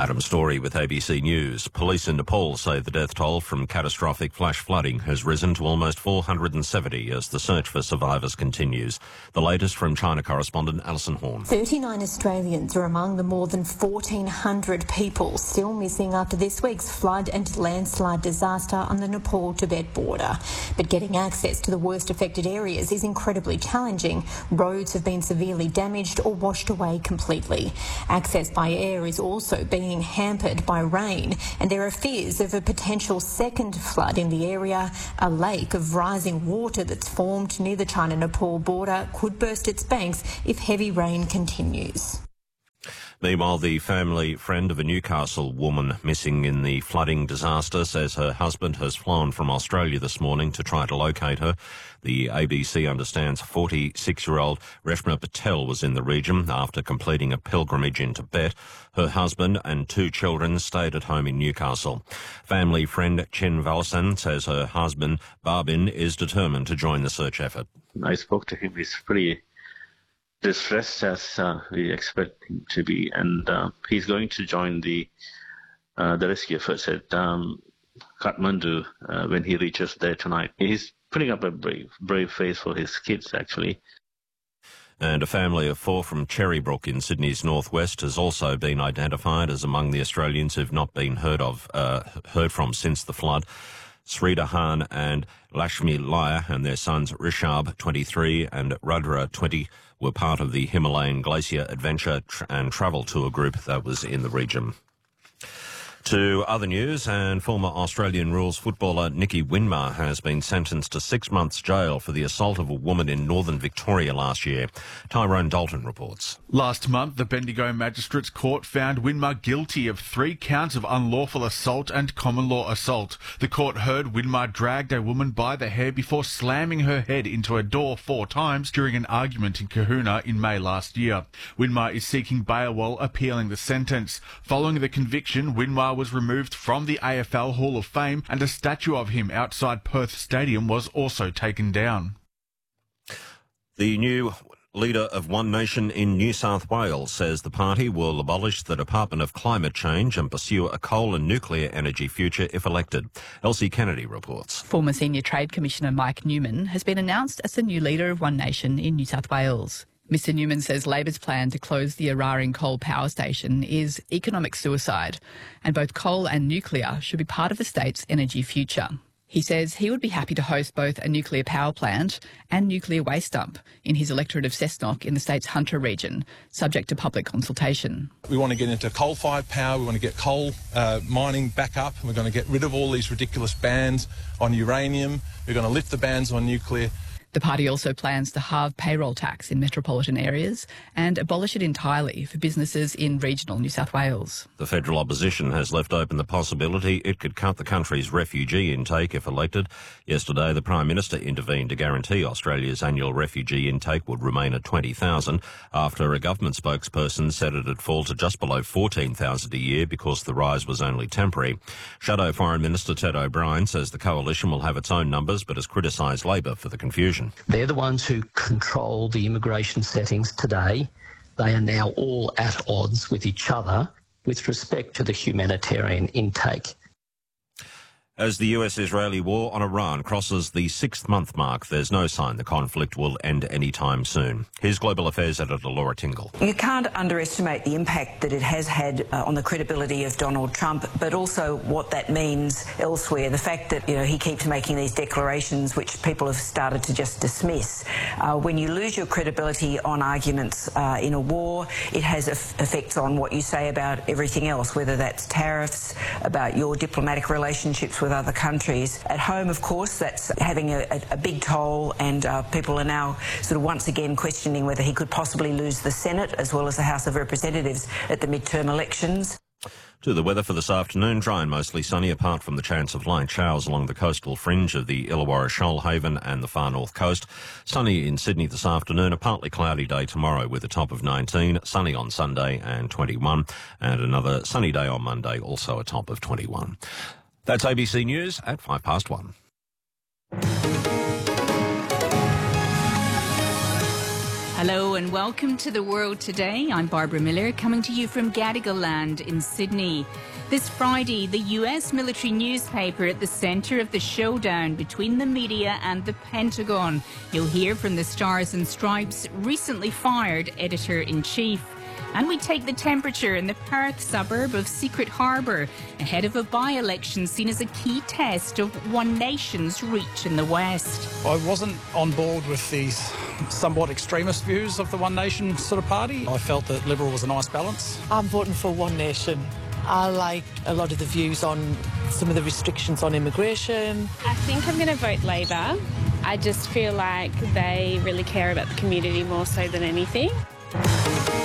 Adam Story with ABC News. Police in Nepal say the death toll from catastrophic flash flooding has risen to almost 470 as the search for survivors continues. The latest from China correspondent Alison Horn. 39 Australians are among the more than 1,400 people still missing after this week's flood and landslide disaster on the Nepal-Tibet border. But getting access to the worst affected areas is incredibly challenging. Roads have been severely damaged or washed away completely. Access by air is also being hampered by rain, and there are fears of a potential second flood in the area. A lake of rising water that's formed near the China-Nepal border could burst its banks if heavy rain continues. Meanwhile, the family friend of a Newcastle woman missing in the flooding disaster says her husband has flown from Australia this morning to try to locate her. The ABC understands 46-year-old Reshma Patel was in the region after completing a pilgrimage in Tibet. Her husband and 2 children stayed at home in Newcastle. Family friend Chen Valsan says her husband Barbin is determined to join the search effort. I spoke to him. He's pretty distressed as we expect him to be, and he's going to join the rescue efforts at Kathmandu when he reaches there tonight. He's putting up a brave face for his kids, actually. And a family of 4 from Cherrybrook in Sydney's northwest has also been identified as among the Australians who've not been heard from since the flood. Srida Khan and Lashmi Laya and their sons Rishab, 23, and Rudra, 20, were part of the Himalayan Glacier Adventure and Travel Tour group that was in the region. To other news, and former Australian rules footballer Nicky Winmar has been sentenced to 6 months jail for the assault of a woman in northern Victoria last year. Tyrone Dalton reports. Last month, the Bendigo Magistrates Court found Winmar guilty of 3 counts of unlawful assault and common law assault. The court heard Winmar dragged a woman by the hair before slamming her head into a door 4 times during an argument in Kahuna in May last year. Winmar is seeking bail while appealing the sentence. Following the conviction, Winmar was removed from the AFL Hall of Fame, and a statue of him outside Perth Stadium was also taken down. The new leader of One Nation in New South Wales says the party will abolish the Department of Climate Change and pursue a coal and nuclear energy future if elected. Elsie Kennedy reports. Former Senior Trade Commissioner Mike Newman has been announced as the new leader of One Nation in New South Wales. Mr Newman says Labor's plan to close the Eraring coal power station is economic suicide, and both coal and nuclear should be part of the state's energy future. He says he would be happy to host both a nuclear power plant and nuclear waste dump in his electorate of Cessnock in the state's Hunter region, subject to public consultation. We want to get into coal-fired power, we want to get coal mining back up, and we're going to get rid of all these ridiculous bans on uranium, we're going to lift the bans on nuclear. The party also plans to halve payroll tax in metropolitan areas and abolish it entirely for businesses in regional New South Wales. The federal opposition has left open the possibility it could cut the country's refugee intake if elected. Yesterday, the Prime Minister intervened to guarantee Australia's annual refugee intake would remain at 20,000 after a government spokesperson said it'd fall to just below 14,000 a year because the rise was only temporary. Shadow Foreign Minister Ted O'Brien says the coalition will have its own numbers but has criticised Labor for the confusion. They're the ones who control the immigration settings today. They are now all at odds with each other with respect to the humanitarian intake. As the US-Israeli war on Iran crosses the 6th-month mark, there's no sign the conflict will end anytime soon. Here's Global Affairs editor Laura Tingle. You can't underestimate the impact that it has had on the credibility of Donald Trump, but also what that means elsewhere. The fact that he keeps making these declarations which people have started to just dismiss. When you lose your credibility on arguments in a war, it has effects on what you say about everything else, whether that's tariffs, about your diplomatic relationships with other countries. At home, of course, that's having a big toll, and people are now sort of once again questioning whether he could possibly lose the Senate as well as the House of Representatives at the midterm elections. To the weather for this afternoon, dry and mostly sunny apart from the chance of light showers along the coastal fringe of the Illawarra Shoalhaven and the far north coast. Sunny in Sydney this afternoon, a partly cloudy day tomorrow with a top of 19, sunny on Sunday and 21, and another sunny day on Monday, also a top of 21. That's ABC News at 1:05. Hello and welcome to The World Today. I'm Barbara Miller, coming to you from Gadigal Land in Sydney. This Friday, the US military newspaper at the centre of the showdown between the media and the Pentagon. You'll hear from the Stars and Stripes' recently fired editor-in-chief. And we take the temperature in the Perth suburb of Secret Harbour ahead of a by-election seen as a key test of One Nation's reach in the West. I wasn't on board with these somewhat extremist views of the One Nation sort of party. I felt that Liberal was a nice balance. I'm voting for One Nation. I like a lot of the views on some of the restrictions on immigration. I think I'm going to vote Labor. I just feel like they really care about the community more so than anything.